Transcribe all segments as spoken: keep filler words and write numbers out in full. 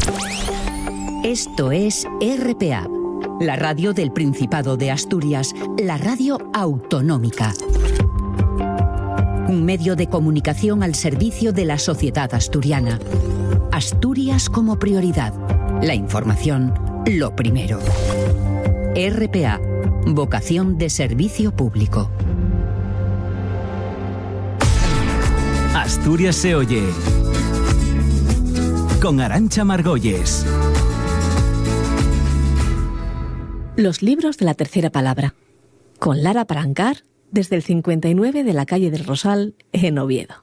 Esto es R P A, la radio del Principado de Asturias, la radio autonómica. Un medio de comunicación al servicio de la sociedad asturiana. Asturias como prioridad. La información, lo primero. R P A, vocación de servicio público. Asturias se oye. Con Arantxa Margolles. Los libros de la tercera palabra. Con Lara Parancar, desde el cincuenta y nueve de la calle del Rosal, en Oviedo.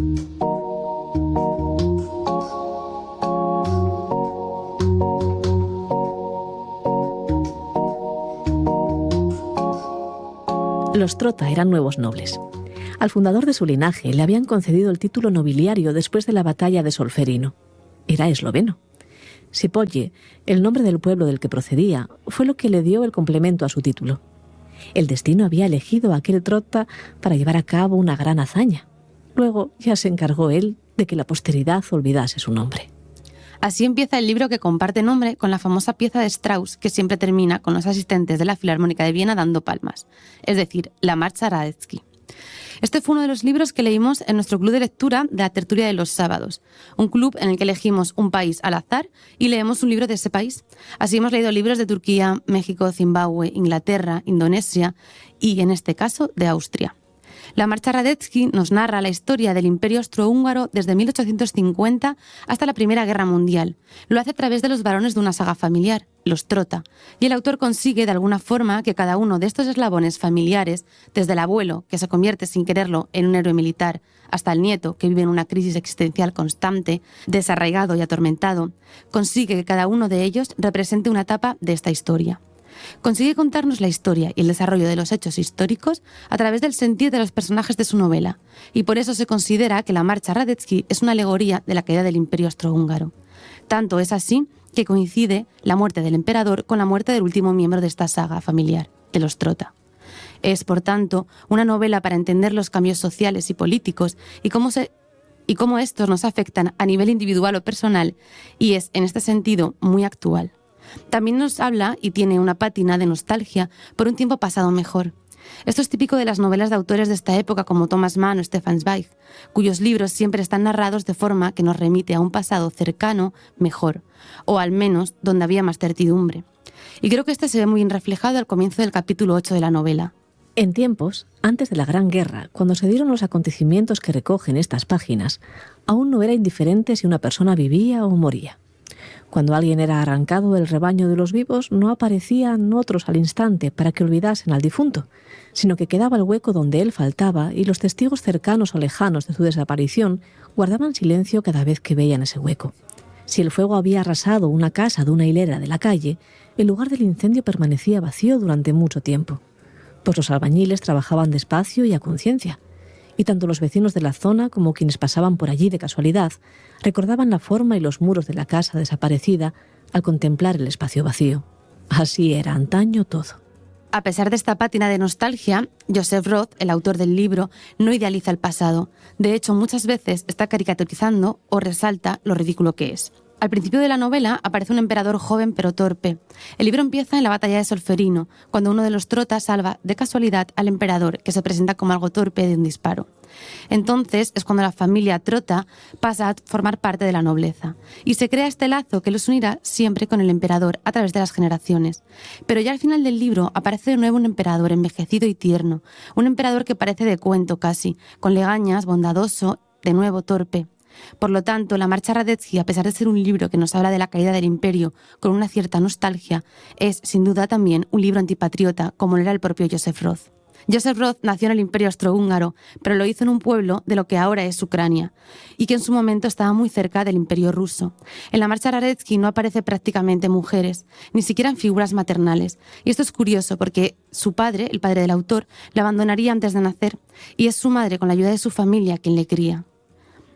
Los Trota eran nuevos nobles. Al fundador de su linaje le habían concedido el título nobiliario después de la batalla de Solferino. Era esloveno. Sipolle, el nombre del pueblo del que procedía, fue lo que le dio el complemento a su título. El destino había elegido a aquel Trota para llevar a cabo una gran hazaña. Luego ya se encargó él de que la posteridad olvidase su nombre. Así empieza el libro que comparte nombre con la famosa pieza de Strauss que siempre termina con los asistentes de la Filarmónica de Viena dando palmas, es decir, la Marcha Radetzky. Este fue uno de los libros que leímos en nuestro club de lectura de la tertulia de los sábados, un club en el que elegimos un país al azar y leemos un libro de ese país. Así hemos leído libros de Turquía, México, Zimbabue, Inglaterra, Indonesia y, en este caso, de Austria. La Marcha Radetzky nos narra la historia del Imperio Austrohúngaro desde mil ochocientos cincuenta hasta la Primera Guerra Mundial. Lo hace a través de los varones de una saga familiar, los Trota, y el autor consigue de alguna forma que cada uno de estos eslabones familiares, desde el abuelo, que se convierte sin quererlo en un héroe militar, hasta el nieto, que vive en una crisis existencial constante, desarraigado y atormentado, consigue que cada uno de ellos represente una etapa de esta historia. Consigue contarnos la historia y el desarrollo de los hechos históricos a través del sentir de los personajes de su novela, y por eso se considera que la Marcha Radetzky es una alegoría de la caída del Imperio Austrohúngaro. Tanto es así que coincide la muerte del emperador con la muerte del último miembro de esta saga familiar, de los Trota. Es, por tanto, una novela para entender los cambios sociales y políticos y cómo se y cómo estos nos afectan a nivel individual o personal, y es, en este sentido, muy actual. También nos habla y tiene una pátina de nostalgia por un tiempo pasado mejor. Esto es típico de las novelas de autores de esta época como Thomas Mann o Stefan Zweig, cuyos libros siempre están narrados de forma que nos remite a un pasado cercano, mejor, o al menos donde había más certidumbre. Y creo que este se ve muy bien reflejado al comienzo del capítulo ocho de la novela. En tiempos, antes de la Gran Guerra, cuando se dieron los acontecimientos que recogen estas páginas, aún no era indiferente si una persona vivía o moría. Cuando alguien era arrancado del rebaño de los vivos, no aparecían otros al instante para que olvidasen al difunto, sino que quedaba el hueco donde él faltaba y los testigos cercanos o lejanos de su desaparición guardaban silencio cada vez que veían ese hueco. Si el fuego había arrasado una casa de una hilera de la calle, el lugar del incendio permanecía vacío durante mucho tiempo, pues los albañiles trabajaban despacio y a conciencia, y tanto los vecinos de la zona como quienes pasaban por allí de casualidad recordaban la forma y los muros de la casa desaparecida al contemplar el espacio vacío. Así era antaño todo. A pesar de esta pátina de nostalgia, Joseph Roth, el autor del libro, no idealiza el pasado. De hecho, muchas veces está caricaturizando o resalta lo ridículo que es. Al principio de la novela aparece un emperador joven pero torpe. El libro empieza en la batalla de Solferino, cuando uno de los Trota salva de casualidad al emperador, que se presenta como algo torpe de un disparo. Entonces es cuando la familia Trota pasa a formar parte de la nobleza, y se crea este lazo que los unirá siempre con el emperador a través de las generaciones. Pero ya al final del libro aparece de nuevo un emperador envejecido y tierno, un emperador que parece de cuento casi, con legañas, bondadoso, de nuevo torpe. Por lo tanto, la Marcha Radetzky, a pesar de ser un libro que nos habla de la caída del imperio con una cierta nostalgia, es, sin duda, también un libro antipatriota, como lo era el propio Joseph Roth. Joseph Roth nació en el Imperio Austrohúngaro, pero lo hizo en un pueblo de lo que ahora es Ucrania, y que en su momento estaba muy cerca del Imperio ruso. En la Marcha Radetzky no aparece prácticamente mujeres, ni siquiera en figuras maternales. Y esto es curioso porque su padre, el padre del autor, la abandonaría antes de nacer, y es su madre, con la ayuda de su familia, quien le cría.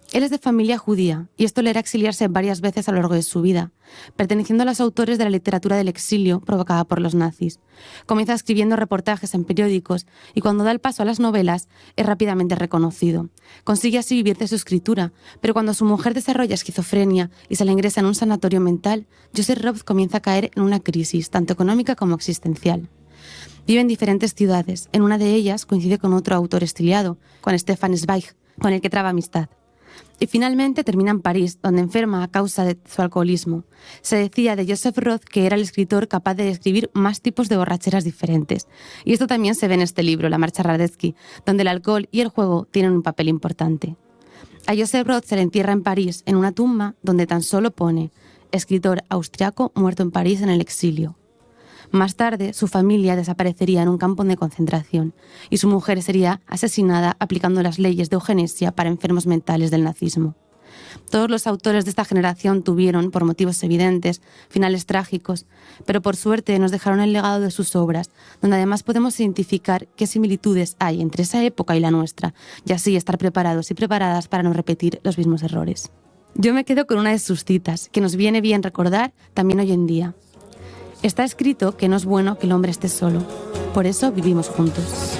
Él es de familia judía y esto le hará exiliarse varias veces a lo largo de su vida, perteneciendo a los autores de la literatura del exilio provocada por los nazis. Comienza escribiendo reportajes en periódicos y cuando da el paso a las novelas es rápidamente reconocido. Consigue así vivir de su escritura, pero cuando su mujer desarrolla esquizofrenia y se la ingresa en un sanatorio mental, Joseph Roth comienza a caer en una crisis, tanto económica como existencial. Vive en diferentes ciudades. En una de ellas coincide con otro autor exiliado, con Stefan Zweig, con el que traba amistad. Y finalmente termina en París, donde enferma a causa de su alcoholismo. Se decía de Joseph Roth que era el escritor capaz de describir más tipos de borracheras diferentes. Y esto también se ve en este libro, La Marcha Radetzky, donde el alcohol y el juego tienen un papel importante. A Joseph Roth se le entierra en París, en una tumba donde tan solo pone escritor austriaco muerto en París en el exilio. Más tarde, su familia desaparecería en un campo de concentración y su mujer sería asesinada aplicando las leyes de eugenesia para enfermos mentales del nazismo. Todos los autores de esta generación tuvieron, por motivos evidentes, finales trágicos, pero por suerte nos dejaron el legado de sus obras, donde además podemos identificar qué similitudes hay entre esa época y la nuestra, y así estar preparados y preparadas para no repetir los mismos errores. Yo me quedo con una de sus citas, que nos viene bien recordar también hoy en día. Está escrito que no es bueno que el hombre esté solo, por eso vivimos juntos.